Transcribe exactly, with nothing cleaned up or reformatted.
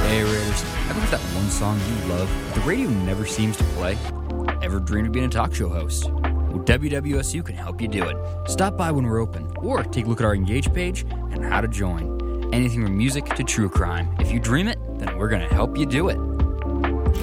Hey Raiders, ever got that one song you love but the radio never seems to play? Ever dreamed of being a talk show host? Well, W W S U can help you do it. Stop by when we're open, or take a look at our Engage page and how to join. Anything from music to true crime. If you dream it, then we're going to help you do it.